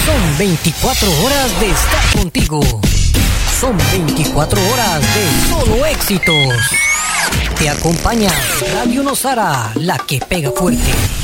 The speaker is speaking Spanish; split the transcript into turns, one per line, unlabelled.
Son 24 horas de estar contigo. Son 24 horas de solo éxitos. Te acompaña Radio Nosara, la que pega fuerte.